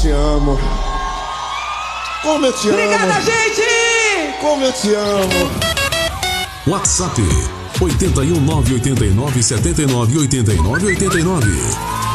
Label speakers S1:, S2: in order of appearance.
S1: te amo. Como eu te amo.
S2: Obrigada, gente!
S1: Como eu te amo.
S3: WhatsApp 81989 798989.